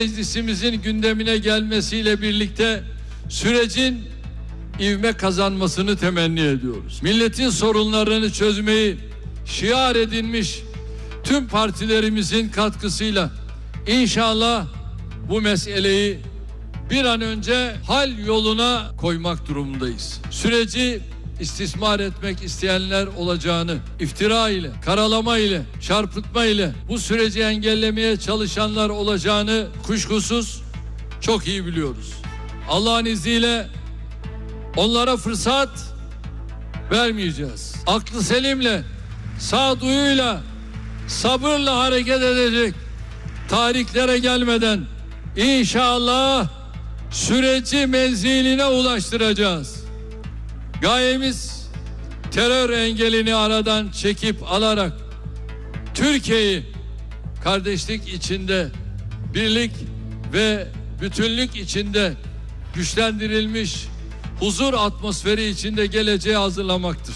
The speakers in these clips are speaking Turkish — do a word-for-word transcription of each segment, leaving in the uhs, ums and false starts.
Meclisimizin gündemine gelmesiyle birlikte sürecin ivme kazanmasını temenni ediyoruz. Milletin sorunlarını çözmeyi şiar edinmiş tüm partilerimizin katkısıyla inşallah bu meseleyi bir an önce hal yoluna koymak durumundayız. Süreci istismar etmek isteyenler olacağını, iftira ile, karalama ile, çarpıtma ile bu süreci engellemeye çalışanlar olacağını kuşkusuz çok iyi biliyoruz. Allah'ın izniyle onlara fırsat vermeyeceğiz. Aklı selimle, sağduyuyla, sabırla hareket edecek, tarihlere gelmeden inşallah süreci menziline ulaştıracağız. Gayemiz terör engelini aradan çekip alarak Türkiye'yi kardeşlik içinde, birlik ve bütünlük içinde güçlendirilmiş huzur atmosferi içinde geleceğe hazırlamaktır.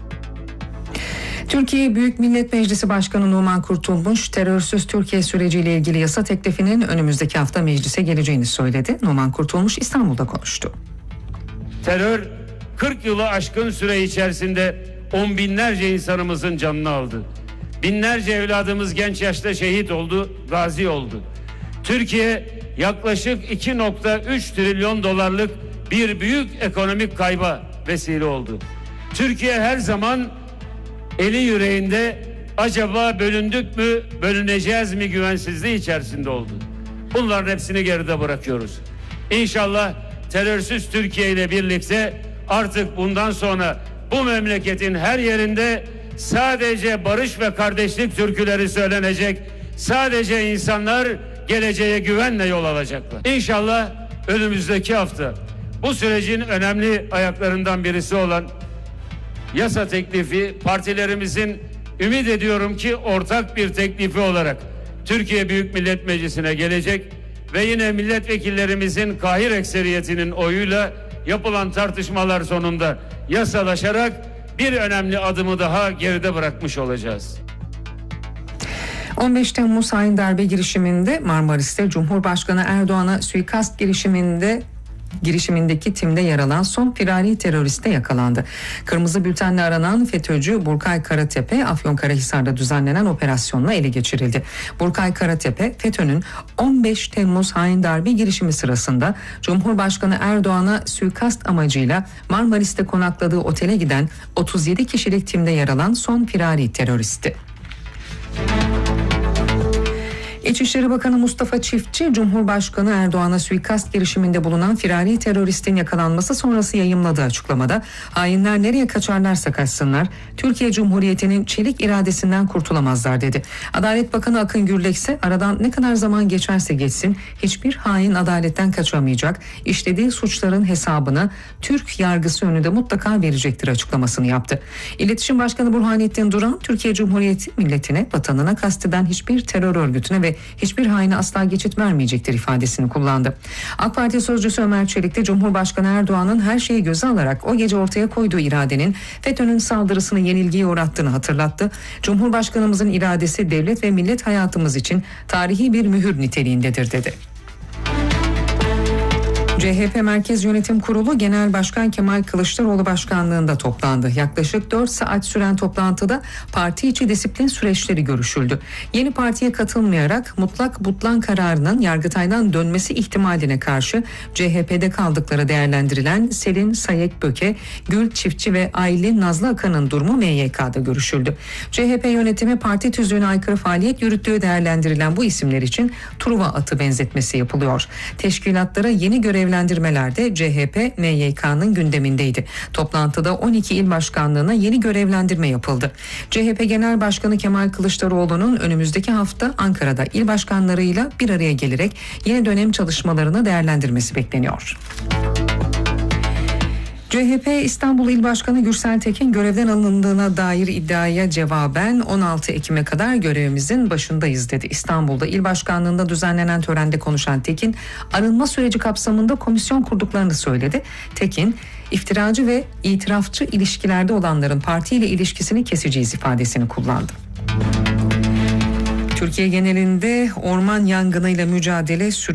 Türkiye Büyük Millet Meclisi Başkanı Numan Kurtulmuş, terörsüz Türkiye süreciyle ilgili yasa teklifinin önümüzdeki hafta meclise geleceğini söyledi. Numan Kurtulmuş İstanbul'da konuştu. Terör kırk yılı aşkın süre içerisinde on binlerce insanımızın canını aldı. Binlerce evladımız genç yaşta şehit oldu, gazi oldu. Türkiye yaklaşık iki nokta üç trilyon dolarlık bir büyük ekonomik kayba vesile oldu. Türkiye her zaman eli yüreğinde acaba bölündük mü, bölüneceğiz mi güvensizliği içerisinde oldu. Bunların hepsini geride bırakıyoruz. İnşallah terörsüz Türkiye ile birlikte artık bundan sonra bu memleketin her yerinde sadece barış ve kardeşlik türküleri söylenecek. Sadece insanlar geleceğe güvenle yol alacaklar. İnşallah önümüzdeki hafta bu sürecin önemli ayaklarından birisi olan yasa teklifi partilerimizin ümit ediyorum ki ortak bir teklifi olarak Türkiye Büyük Millet Meclisi'ne gelecek ve yine milletvekillerimizin kahir ekseriyetinin oyuyla yapılan tartışmalar sonunda yasalaşarak bir önemli adımı daha geride bırakmış olacağız. on beş Temmuz hain darbe girişiminde Marmaris'te Cumhurbaşkanı Erdoğan'a suikast girişiminde girişimindeki timde yer alan son firari terörist de yakalandı. Kırmızı bültenle aranan FETÖ'cü Burkay Karatepe, Afyonkarahisar'da düzenlenen operasyonla ele geçirildi. Burkay Karatepe, FETÖ'nün on beş Temmuz hain darbe girişimi sırasında Cumhurbaşkanı Erdoğan'a suikast amacıyla Marmaris'te konakladığı otele giden otuz yedi kişilik timde yer alan son firari teröristti. İçişleri Bakanı Mustafa Çiftçi, Cumhurbaşkanı Erdoğan'a suikast girişiminde bulunan firari teröristin yakalanması sonrası yayımladığı açıklamada hainler nereye kaçarlarsa kaçsınlar, Türkiye Cumhuriyeti'nin çelik iradesinden kurtulamazlar dedi. Adalet Bakanı Akın Gürlek ise aradan ne kadar zaman geçerse geçsin hiçbir hain adaletten kaçamayacak, işlediği suçların hesabını Türk yargısı önünde mutlaka verecektir açıklamasını yaptı. İletişim Başkanı Burhanettin Duran, Türkiye Cumhuriyeti milletine, vatanına kasteden hiçbir terör örgütüne ve hiçbir haine asla geçit vermeyecektir ifadesini kullandı. AK Parti sözcüsü Ömer Çelik de Cumhurbaşkanı Erdoğan'ın her şeyi göze alarak o gece ortaya koyduğu iradenin FETÖ'nün saldırısını yenilgiye uğrattığını hatırlattı. Cumhurbaşkanımızın iradesi devlet ve millet hayatımız için tarihi bir mühür niteliğindedir dedi. C H P Merkez Yönetim Kurulu Genel Başkan Kemal Kılıçdaroğlu başkanlığında toplandı. Yaklaşık dört saat süren toplantıda parti içi disiplin süreçleri görüşüldü. Yeni partiye katılmayarak mutlak butlan kararının Yargıtay'dan dönmesi ihtimaline karşı C H P'de kaldıkları değerlendirilen Selin Sayek Böke, Gül Çiftçi ve Aylin Nazlı Akan'ın durumu M Y K'da görüşüldü. C H P yönetimi parti tüzüğüne aykırı faaliyet yürüttüğü değerlendirilen bu isimler için Truva atı benzetmesi yapılıyor. Teşkilatlara yeni görev görevlendirmelerde C H P M Y K'nın gündemindeydi. Toplantıda on iki il başkanlığına yeni görevlendirme yapıldı. C H P Genel Başkanı Kemal Kılıçdaroğlu'nun önümüzdeki hafta Ankara'da il başkanlarıyla bir araya gelerek yeni dönem çalışmalarını değerlendirmesi bekleniyor. C H P İstanbul İl Başkanı Gürsel Tekin görevden alındığına dair iddiaya cevaben on altı Ekim'e kadar görevimizin başındayız dedi. İstanbul'da il başkanlığında düzenlenen törende konuşan Tekin, arınma süreci kapsamında komisyon kurduklarını söyledi. Tekin, iftiracı ve itirafçı ilişkilerde olanların partiyle ilişkisini keseceğiz ifadesini kullandı. Türkiye genelinde orman yangınıyla mücadele sürüyor.